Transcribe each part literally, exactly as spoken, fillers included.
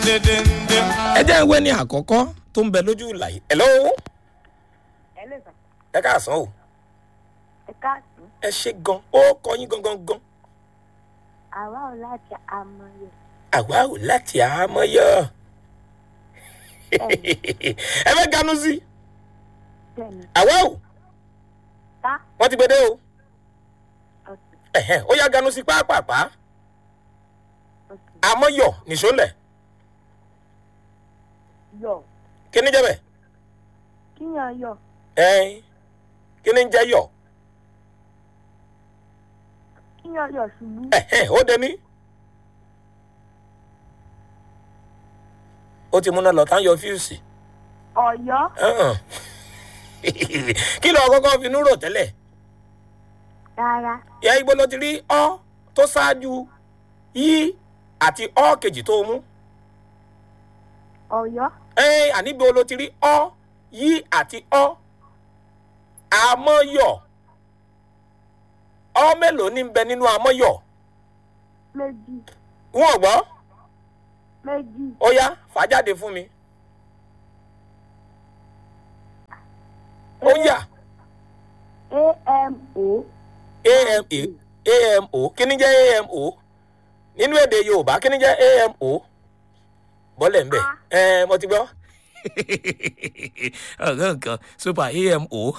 ẹ jẹ́ ìwé ní àkọ́kọ́ tó ń bẹ lójú ìlà yìí. hello. hello sir. ẹ káàsán o. ẹ káàsán. ẹ ṣe gan ó kọ yín gangan gan. àwa ò láti amọ̀yọ. àwa ò láti àmọ́yọ. ẹ fẹ́ ganu sí. bẹ́ẹ̀ni. àwa ò. ta. wọ́n ti gbede o. ọ̀sẹ̀. ẹ̀hẹ̀ ó yá ganu sí pápápá. ọ̀sẹ̀. àmọ́yọ nìṣó lẹ̀. yọ. kí ni jẹ́ bẹ́ẹ̀. kíyàn yọ. ẹ̀ẹ́n kí ni ń jẹ́ yọ̀. kíyàn yọ ṣubú. ẹ̀hẹ̀ ó dé ní. ó ti múná lọ tán yọ fíùsì. ọ̀yọ́. Ẹ̀hàn. kí ló kọ́kọ́ fi núrò tẹ́lẹ̀. rárá. ìyá igbó ló ti rí ọ́ tó ṣáájú yí àti ọ́ kejì tó mú. ọ̀yọ́. ẹ àníbi ló ti rí ọ́ yí àti ọ́ àmọ́yọ̀ ọ́ mélòó ní bẹ nínú àmọ́yọ̀. méjì. wọn ò gbọ́. méjì. ó yá fàájáde fún mi. ó yá. amo. amo amo kí ni jẹ́ amo nínú èdè yorùbá kí ni jẹ́ amo bọ́lẹ̀ ń bẹ̀ ẹ mo ti gbọ́. ọ̀gá nǹkan super amo.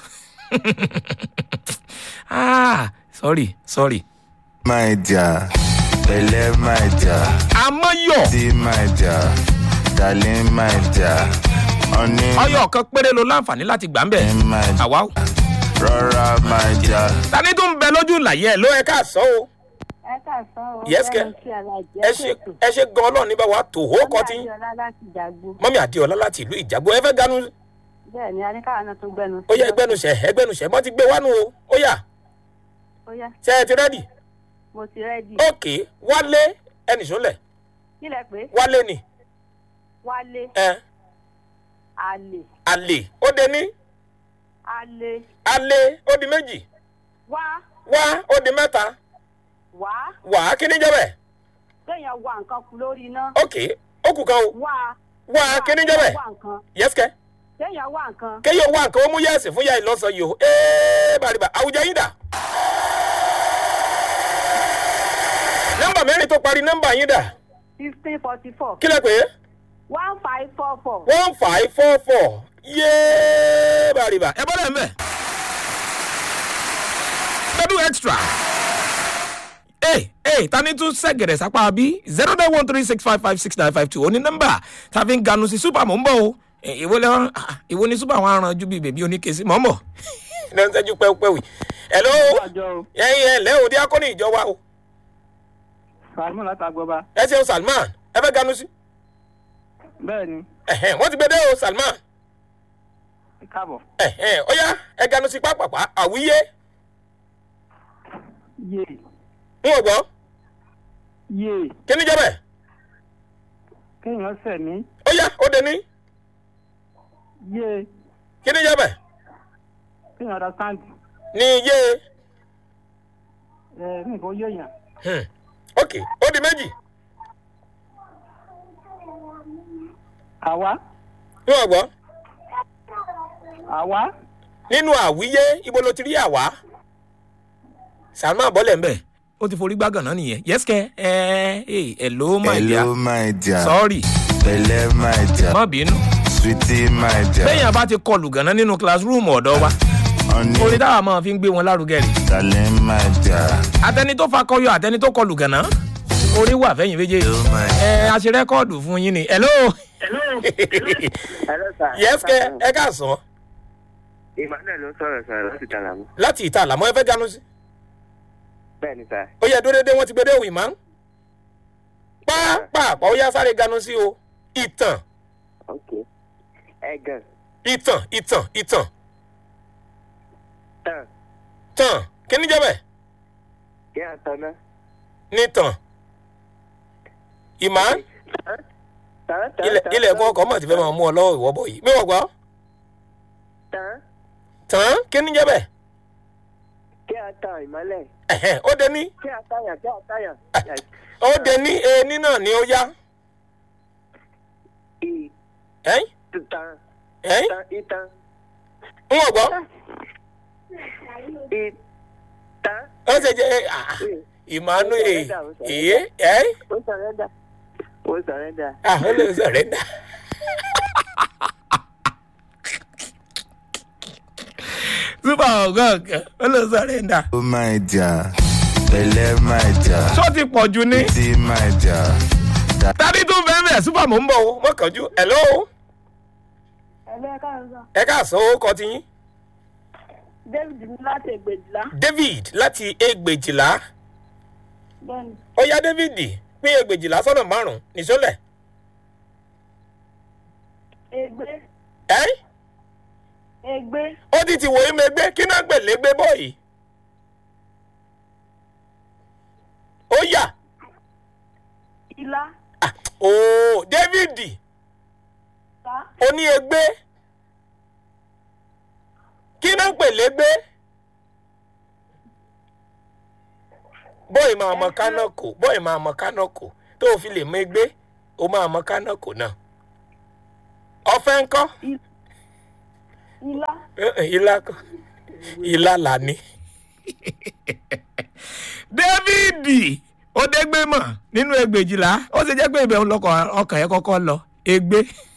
ah sorry sorry. My dear, Belle, my dear. àmọ́yọ̀. See, my dear, darling, my dear. Honey, ọyọ kan péré ló láǹfààní láti gbà ń bẹ̀. my dear. àwa ò. Rọra, my dear. tani tó ń bẹ lójú làyẹ ẹ ló ẹ ká sọ o. ẹ káàsán o. Yes, kẹ́. ẹ ṣe ẹ ṣe gan ọlọ́run níbẹ̀ wá tò ó kọ́ tí. adéọlá láti jàgbó. mọ́mí àdéọlá láti ìlú ìjàgbó ẹ fẹ́ ganu. bẹ́ẹ̀ ni a ní káwọn náà tó gbẹnu. ó yá ẹgbẹ́nuṣẹ́ ẹgbẹ́nuṣẹ́ mọ́ ti gbé wánu o ó yá ó yá ṣe ẹ ti rẹ́dì. mo ti rẹ́dì. ókè wálé ẹnì sólẹ̀ kílẹ̀ pé wálé ni wálé ẹ àlè àlè ó dé ní àlè alé ó di méjì wá wá ó di mẹ́ta wá wá kí ni jẹ́ bẹ́ẹ̀. kéèyàn wá nǹkan kú lórí iná. ókè ó kù kan o wá wá kí ni jẹ́ bẹ́ẹ̀. wá nǹkan yẹ́sìkẹ́ kéèyàn wá nǹkan. kéye wá nǹkan ó mú yẹ́sì fún yá ìlọ́sọ yìí o ee bàrìbà àwùjọ yín dà. nọ́mbà mẹ́rin tó parí nọ́mbà yín dà fifteen forty four kí lẹ pé one five four four. one five four four yéé bàrìbà ẹ bọ́lẹ̀ ń bẹ̀. gbẹ́dú extra. Hey, hey, tani tún sẹ́gẹ̀rẹ̀ sápá bí zero nine one three six five five six nine five two oní nọ́mbà tàbí ń ganu sí super mò ń bọ̀ o ìwọ lẹ́wọ̀n ìwọ ní super wọn arànjú bíi bèbí oníkèsí mò ń bọ̀. iná ń sẹ́jú pẹ́ẹ́pẹ́ẹ́wì. hello ẹ̀yin ẹ̀ lẹ́ òde akọ́ni ìjọba o. Salman látàgbọ́ba. ẹ ṣeun Salman ẹ fẹ́ ganu sí. Bẹ́ẹ̀ni, ẹ̀hẹ̀n wọ́n ti gbé dé o Salman. ẹ káàbọ̀. ẹ̀hẹ̀n ó yá ẹ ganu sí pápápá àwíyé Yé, ń wò gbọ́ yé, kí ni jẹ́ bẹ́ẹ̀. kéèyàn sẹ̀mí. ó yá ó dé ní Yé, kí ni jẹ́ bẹ́ẹ̀. kéèyàn understand. ní yé Ẹ nǹkan yéèyàn. hmm. ok ó di méjì Àwa, ń wò gbọ́. àwa, nínú àwíyé ibo ló ti rí àwá. Salman bọ́lẹ̀ ń bẹ̀ ó ti forí gbágàn náà nìyẹn yẹ́sìkẹ́ ẹ ẹ hello my dear Hello, my dear. sorry Belle, my dear. má bínú. Sweetie, my dear. bẹ́ẹ̀yàn bá ti kọlù gànà nínú classroom ọ̀dọ́ wa orin Honey, táwa máa fi ń gbé wọn lárugẹ rè. darling, my dear. àtẹni tó fa kọyọ àtẹni tó kọlù gànà orin wà fẹ́yìn méjèèjì. Hello, my ẹ a ṣe rẹ́kọ̀dù fún yín ni hello. Hello, sir. yẹ́sìkẹ́ ẹ káàsán Emmanuel ló sọ̀rọ̀ sọ̀rọ̀ láti Dàlámù. láti ìta àlàmọ́ ẹ fẹ́ ganu sí. Bẹ́ẹ̀ni, sir. ó yẹ dúró dédé wọ́n ti gbé dé òwì máa ń. pàápàá ó yá sáré ganu sí o ìtàn Ok. Ẹ̀gàn. ìtàn ìtàn ìtàn Tàn. tàn kí ni jẹ́ bẹ́ẹ̀. Kí á tanná. ní tàn ìmá Tàn. Tàn. Tàn. ilẹ̀ tàn, ilẹ̀ tàn. ẹ̀kọ́ ọkọ̀ mọ̀ ti fẹ́ máa mú ọ lọ́wọ́ ìwọ́ bọ̀ yìí. mi ò gbọ́. Tàn. tàn kí ni jẹ́ bẹ́ẹ̀. Kí á tan ìmọ́lẹ̀. ẹ̀hẹ̀n ó dé ní Kí á tàyàn. Kí á tàyàn. ó dé ní ení náà ni ó yá. ẹ̀yìn Tán. ẹ̀yìn Tán. Ìtàn. ń wọ̀ gbọ́. Ìtàn. ó ṣe jẹ́ ah, emmanuel èyí ẹ̀yìn Ó sọ̀rẹ́dà. Ó sọ̀rẹ́dà. ah ó lè sọ̀rẹ́ dà. super ọ̀gán ó lè sọ̀rẹ́ dà. ó máa jà pẹ̀lẹ́ máa jà ṣó ti pọ̀ jù ní. tí máa jà. tàbí tún bẹ́ẹ̀ bẹ́ẹ̀ super mò ń bọ̀ o mọ̀ kánjú hello ẹ̀lẹ́ káàárọ̀ sà. ẹ káàsán ó kọ́ ti yín. david ní láti ẹgbẹ̀jìlá. david láti ẹgbẹ̀jìlá bẹ́ẹ̀ni. ó yá david pín ẹgbẹ̀jìlá sọ́nà márùn-ún nìṣólẹ̀. ègbé. ẹ́ ègbé. ó ti ti wòye mẹgbẹ́ kí náà gbèlé gbé bọ́ọ̀yì. ó yà ilá. ah, ooo david ta. ó ní ẹgbẹ́ kí náà gbèlé gbé. bọ́ọ̀yì máa mọ kánọ́kò bọ́ọ̀yì máa mọ kánọ́kò tó o fi lè mọ ẹgbẹ́ o máa mọ kánọ́kò náà. ọ̀fẹ́ ńkọ́. ilá. ilá kan ilá là ní. dávidi ó dégbé mọ̀ nínú ẹgbẹ̀jìlá ó sì jẹ́ pé ibẹ̀ ń lọkọ̀ ọkàn yẹn kọ́kọ́ lọ egbé.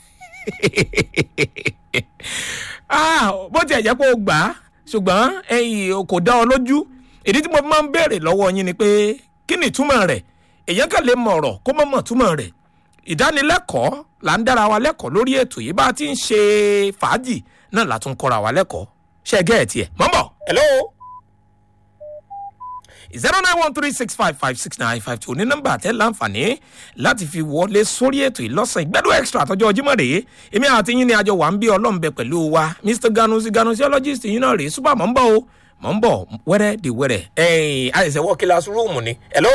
bó tiẹ̀ jẹ́ pé o gbà á ṣùgbọ́n ẹ̀yìn kò dá ọ lójú ìdí tí mo máa ń béèrè lọ́wọ́ yín ni pé kí ni ìtumọ̀ rẹ̀ èèyàn kan lè mọ̀ ọ̀rọ̀ kó mọ̀ mọ̀ túmọ̀ rẹ̀ ìdánilẹ́kọ̀ọ́ là ń dára wa lẹ́kọ̀ọ́ lórí ètò yìí bá a ti ń ṣe fàájì náà la tún kọ́ra wa lẹ́kọ̀ọ́ ṣe gẹ́ẹ̀tì ẹ̀ mọ́mọ́ hello zero nine one three six five five six nine five two ní nọ́mbà àtẹ láǹfààní láti fi wọlé sórí ètò ìlọ́sàn ìgbẹ́dọ̀ extra àtọ́jọ́ ọjímọ̀ rèé èmi àti yín ni àjọ wà ń bí ọlọ́m̀bẹ pẹ̀lú wa mr ganusi ganusiologist yín náà rèé super mọ̀ ń bọ̀ o mọ̀ ń bọ̀ wẹ́rẹ́ di wẹ́rẹ́ ẹ̀yìn àìsàn wọ́ kílásì rúùmù ni hello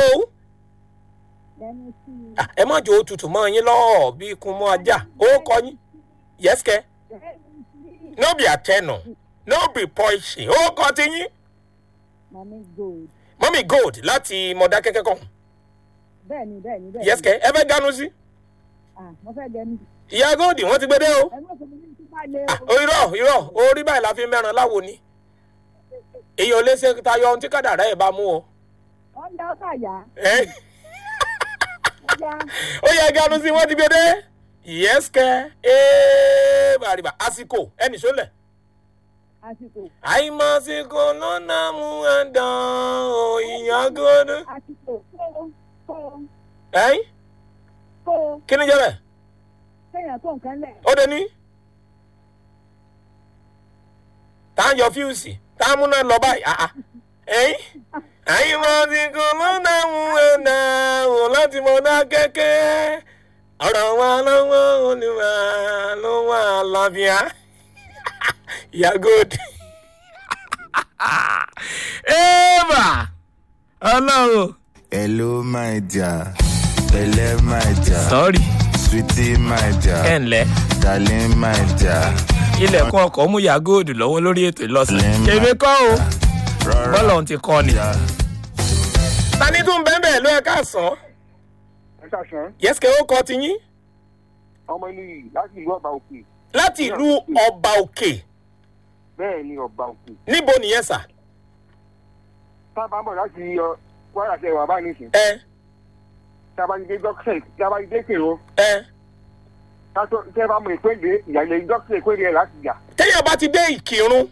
ẹ má jò ó tutù mọ́ yín lọ́ọ̀ bí ikun mọ́ ajá ó kọ́ yín yẹ́sìkẹ́ no be atẹnu no be poison ó kọ́ ti yín. mami gold. mọ́mí gold láti mọ̀dákẹ́kẹ́ kan. bẹ́ẹ̀ni bẹ́ẹ̀ni bẹ́ẹ̀ni. yẹ́sìkẹ́ ẹ fẹ́ ganu sí. ah mo fẹ́ gẹnu. ìyá gold wọ́n ti gbé dé o. ẹ má sọ fún mi tí bá lé o. irọ́ irọ́ orí báyìí la fi mẹ́ran láwo ni. èyí ò lè ṣe tayọ ohun tí kádàrá ẹ̀ bá mú o. wọ́n ń dá ọ́ sàyà. ó yẹ ganu sí wọ́n ti gbé dé. yẹ́sìkẹ́ ee bàrìbà àsìkò ẹnì sólẹ̀. àsìkò. àìmọ̀sìkò lọ́nà mú ẹ̀dán òyìnbó gòdò. àsìkò kó kó. ẹ̀yìn. kó. kí ni jẹ́ bẹ́ẹ̀. kéèyàn tó nǹkan lẹ̀. ó dé ní. tá a yọ fíùsì tá a múná lọ báyìí àá ẹ̀yìn. àìmọ̀sìkò lọ́nà mú ẹ̀dán ò láti mọ̀ dá kẹ́kẹ́ ọ̀rọ̀ wa lọ́wọ́ olùwà ló wà lábíà. ìyá gold. eva ọlọ́run. hello my dear pẹ̀lẹ́ my dear sorry. sweetie my dear ẹ ǹlẹ́. darling my dear. ilẹ̀kùn ọkọ̀ mú ìyá gold lọ́wọ́ lórí ètò ìlọ́sàn. èmi kọ́ o bọ́lá òun ti kọ́ ni. tani tún bẹ́ẹ̀ bẹ́ẹ̀ ló ẹ ká sàn. ẹ ṣàṣán. yẹ́sìkẹ́ ó kọ́ ti yín. ọmọ inú yìí láti ìlú ọba òkè. láti ìlú ọba òkè. bẹ́ẹ̀ ni ọba òkè. níbo nìyẹn sà. tá a bá ń bọ̀ láti kwara ṣe wà báyìí nìsín. ẹ. tá a bá ti dé dọ́kítà tá a bá ti dé kèrò. ẹ. tá a bá mọ ìpéde ìyàlẹ̀ dọ́kítà ìpéde ẹ̀ láti jà. téèyàn bá ti dé ìkírun.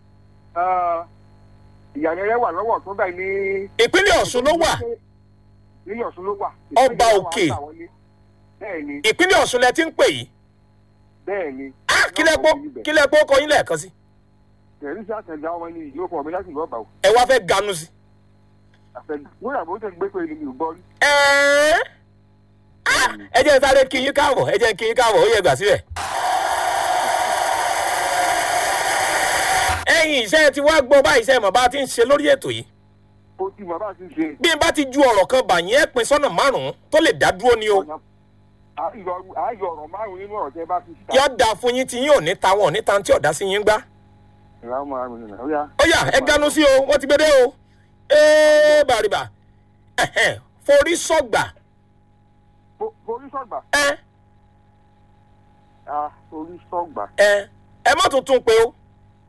ìyàlẹ̀ rẹ̀ wà lọ́wọ́ tó báyìí ní. ìpínlẹ̀ ọ̀ṣun ló wà. ìpínlẹ̀ ọ̀ṣun ló wà. ọba òkè. bẹ́ẹ̀ ni. ìpínlẹ̀ ọ̀ṣun lẹ ti ń pè yìí. bẹ́ẹ̀ ni. kílẹ̀ pọ́ kọ́ yín lẹ́ẹ̀kan sí. tẹ̀rí sí àtẹ̀dá ọmọ ní ìlú ọkọ̀ mi láti ìlú ọba òkè. ẹ wá fẹ́ ganu sí. wúrà bó tẹ̀ gbé pé ìlú mi ò gbọ́ rí. ẹ jẹ́ sáré kí yín káàbọ̀ ẹ jẹ́ kí yín káàbọ̀ ó yẹ gbà síbẹ̀. ẹ̀yin iṣẹ́ ti wá gbọ́ báyìí iṣẹ́ mọ̀ bá ti ń ṣe lórí ètò yìí. ó ti mọ̀ bá ti ń ṣe. bí n bá ti ju ọ̀rọ̀ kan bà yín ẹ̀ pin sọ́nà márùn-ún tó lè dá dúró ni o. àyọ̀ ọ̀rọ̀ márùn-ún nínú ọ̀rọ̀ tẹ́ bá ti ṣe. yóò dáa fún yín tí yín ò ní ta wọn ò ní ta tí ọ̀dá sí yín gbá. ó yá ẹ ganu sí o wọ́n ti gbé dé o. ee bàrìbà forí sọ̀gbà. forí sọ̀gbà. ẹ. forí sọ̀gbà. ẹ ẹ má tuntun pé o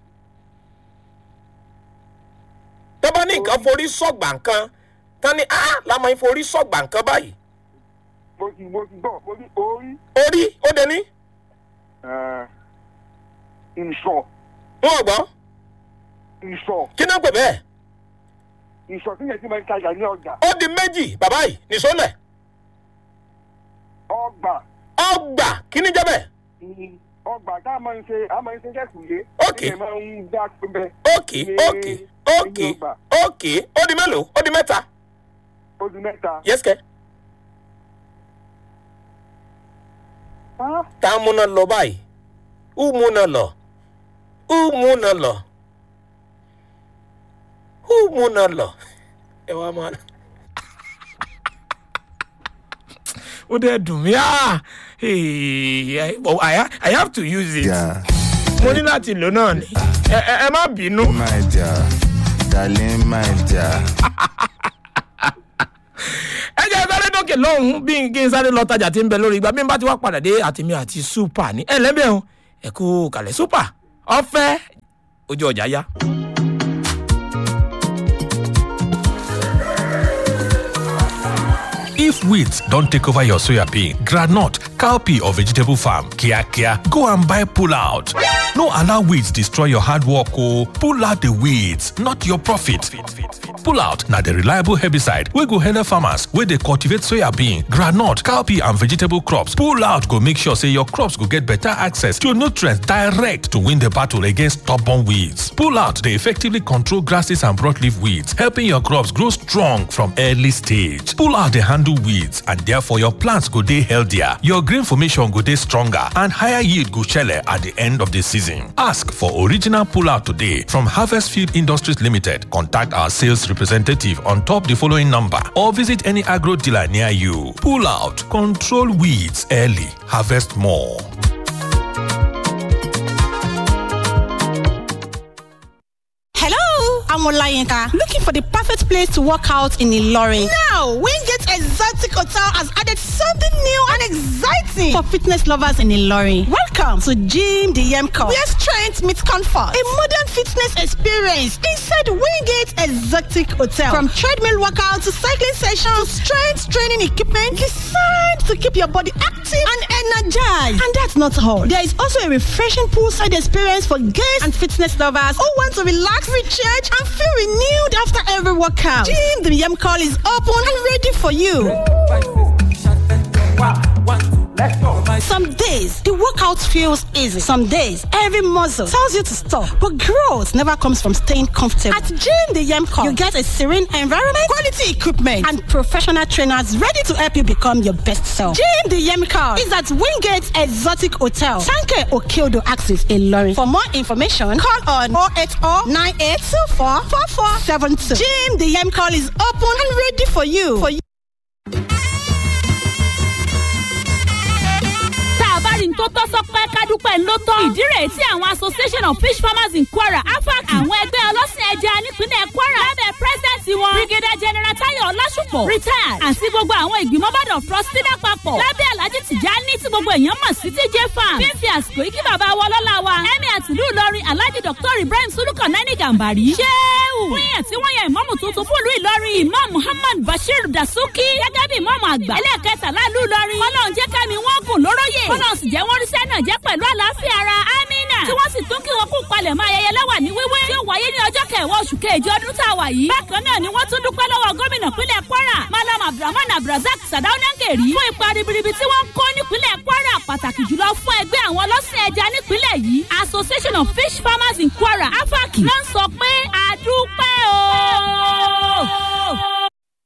tó bá ní nǹkan forí sọ̀gbà nǹkan tán ni ah lámọ̀ yín forí sọ̀gbà nǹkan báyìí. mo ti mo ti gbọ́ mo ti orí. orí ó dé ní. ìṣọ̀. wọn ò gbọ́. ìṣọ̀. kí náà pè bẹ́ẹ̀. ìṣọ̀ tí yẹn ti máa ń tajà ní ọjà. ó di méjì bàbá yìí nìṣólẹ̀. ọgbà. ọgbà kí ni jẹ́ bẹ́ẹ̀. ọgbà tá a máa ń ṣe a máa ń ṣe kẹ́kùlé. ok ẹ máa ń dá pẹ́. ok ok ok ok ó di mélòó ó di mẹ́ta. ó di mẹ́ta. yes kẹ́. tá a múná lọ báyìí ó múná lọ ó múná lọ ó múná lọ ẹ wá máa lọ. ó dẹ́ dùn mí ah I, I have to use it. mo ní láti lò náà ni ẹ ẹ má bínú. My dear, darling, my dear. ẹ jẹ́ sáré dókè lọ́hùn-ún bí kí n sáré lọ tajà tí ń bẹ lórí ìgbà bí n bá ti wá padà dé àtìmí àti super ní ẹlẹ́bẹ̀ẹ́ ẹ kú kàlẹ́ super ọ̀fẹ́ ojú ọjà yá. If weeds don't take over your soya bean, groundnut, cowpea or vegetable farm, kia kia, go and buy Pull Out. No allow weeds destroy your hard work. Oh, pull out the weeds, not your profit. Pull Out na the reliable herbicide wey go help farmers wey dey cultivate soya bean, groundnut, cowpea and vegetable crops. Pull Out go make sure say your crops go get better access to nutrients direct to win the battle against stubborn weeds. Pull Out dey effectively control grasses and broadleaf weeds, helping your crops grow strong from early stage. Pull Out dey handle weeds and therefore your plants go dey healthier, your green formation go dey stronger and higher yield go shele at the end of the season. Ask for original Pull Out today from Harvest Field Industries Limited. Contact our sales representative on top the following number or visit any agro dealer near you. Pull Out, control weeds early, harvest more. I'm Olayinka, looking for the perfect place to work out in Ilorin. Now, Wingate Exotic Hotel has added something new and exciting for fitness lovers in Ilorin. Welcome to Gym the Yemco, where strength meets comfort. A modern fitness experience inside Wingate Exotic Hotel. From treadmill workout to cycling sessions, strength training equipment designed to keep your body active and energized. And that's not all. There is also a refreshing poolside experience for guests and fitness lovers who want to relax, recharge, and feel renewed after every workout. Gym the Yem Call is open and ready for you. Some days, the workout feels easy. Some days, every muscle tells you to stop. But growth never comes from staying comfortable. At Gym the Yem Call, you get a serene environment, quality equipment, and professional trainers ready to help you become your best self. Gym the Yem Call is at Wingate Exotic Hotel, Sanke Okeodo Axis in Lorry. For more information, call on oh eight oh, nine eight two four, four four seven two. Gym the Yem Call is open and ready for you. For you. tó tọ́ sọ pé kádúpẹ́ ló tọ́. ìdí rèé tí àwọn association of fish farmers in Kwara afac àwọn ẹgbẹ́ ọlọ́sìn ẹja nípínlẹ̀ Kwara lábẹ́ president wọn brigadier general Tayo Ọlásùpọ̀ retired àti gbogbo àwọn ìgbìmọ̀ board of trustee lápapọ̀ lábẹ́ Alhaji Tijani tí gbogbo èèyàn mọ̀ sí T J farm fífi àsìkò yìí kí bàbá wa lọ́la wa ẹ̀mí àtìlú Ìlọrin Alhaji Doctor Ibrahim Sulukan Nani Gambari ṣéwù fún yẹn tí wọ́n yẹ ìmọ̀mù tuntun fún ìlú Ìlọrin Imam Muhammad Bashir Dasuki gẹ́gẹ́ bí ìmọ̀mù àgbà ẹlẹ́ẹ̀kẹtàlá ìlú Ìlọrin Ọlọ́run jẹ́ ká mi wọ́n gùn lóróyè Ọlọ́run sì jẹ́ wọ́n ríṣẹ́ náà jẹ́ pẹ̀lú àlàáfíà ara amina tí wọ́n sì tún kí wọn kú palẹ̀ mọ́ ayẹyẹ lẹ́wà ní wíwé tí ó wáyé ní ọjọ́ kẹwàá oṣù kejì ọdún tá a wà yìí. bákan náà ni wọ́n tún dúpẹ́ lọ́wọ́ gómìnà pínlẹ̀ Kwara Malam Abdulrahman Abdulrazak Sadaunangeri fún ipa ribiribi tí wọ́n ń kó nípínlẹ̀ Kwara pàtàkì jùlọ fún ẹgbẹ́ àwọn ọlọ́sìn ẹja nípínlẹ̀ yìí Association of Fish Farmers in Kwara afac náà sọ pé àdúpẹ́.